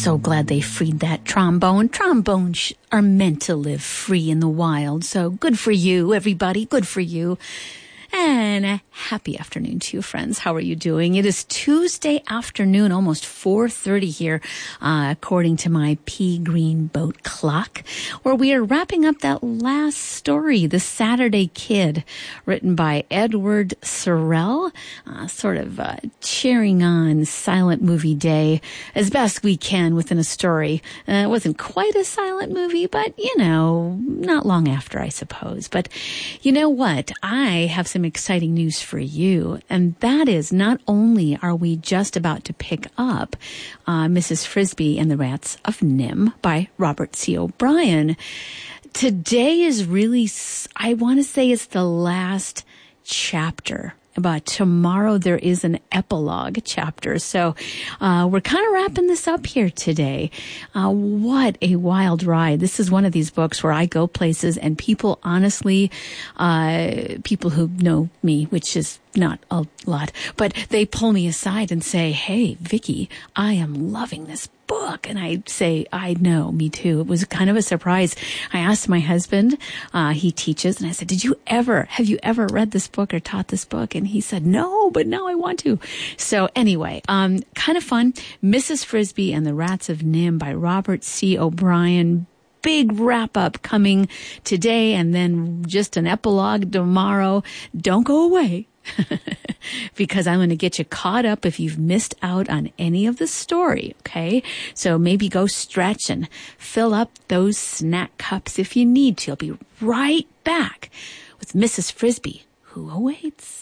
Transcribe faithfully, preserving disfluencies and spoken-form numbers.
so glad they freed that trombone. Trombones are meant to live free in the wild. So good for you, everybody. Good for you. And a happy afternoon to you, friends. How are you doing? It is Tuesday afternoon, almost four thirty here, uh, according to my pea green boat clock, where we are wrapping up that last story, The Saturday Kid, written by Edward Sorel, uh, sort of uh, cheering on Silent Movie Day as best we can within a story. Uh, it wasn't quite a silent movie, but, you know, not long after, I suppose. But you know what? I have some exciting news for you, and that is not only are we just about to pick up uh, Missus Frisby and the Rats of Nim by Robert C. O'Brien. Today is really, I want to say it's the last chapter. But tomorrow there is an epilogue chapter. So uh we're kind of wrapping this up here today. Uh what a wild ride. This is one of these books where I go places and people honestly, uh people who know me, which is not a lot, but they pull me aside and say, "Hey, Vicky, I am loving this book." And I say, "I know, me too." It was kind of a surprise. I asked my husband, uh, he teaches, and I said, "Did you ever, have you ever read this book or taught this book?" And he said, "No, but now I want to." So anyway, um, kind of fun. Missus Frisby and the Rats of Nim by Robert C. O'Brien. Big wrap up coming today, and then just an epilogue tomorrow. Don't go away. Because I'm going to get you caught up if you've missed out on any of the story, okay? So maybe go stretch and fill up those snack cups if you need to. I'll be right back with Missus Frisby, who awaits.